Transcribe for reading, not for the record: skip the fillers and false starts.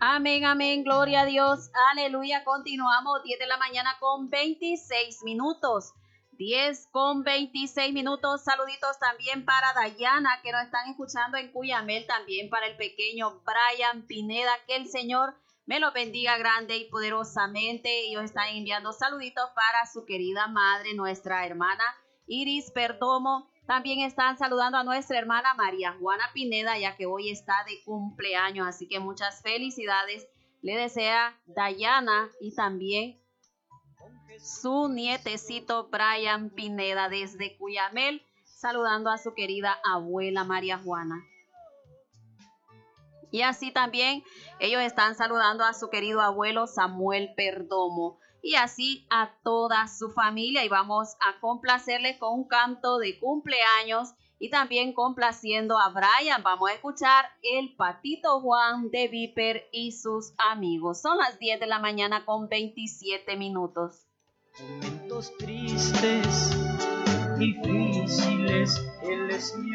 Amén, amén, gloria a Dios, aleluya. Continuamos 10 de la mañana con 26 minutos. 10 con 26 minutos. Saluditos también para Dayana, que nos están escuchando en Cuyamel, también para el pequeño Brian Pineda, que el Señor me lo bendiga grande y poderosamente. Ellos están enviando saluditos para su querida madre, nuestra hermana Iris Perdomo. También están saludando a nuestra hermana María Juana Pineda, ya que hoy está de cumpleaños, así que muchas felicidades le desea Dayana y también su nietecito Brian Pineda desde Cuyamel, saludando a su querida abuela María Juana. Y así también ellos están saludando a su querido abuelo Samuel Perdomo. Y así a toda su familia. Y vamos a complacerles con un canto de cumpleaños. Y también complaciendo a Brian. Vamos a escuchar El Patito Juan de Viper y sus amigos. Son las 10 de la mañana con 27 minutos. Momentos tristes, difíciles, Él es mi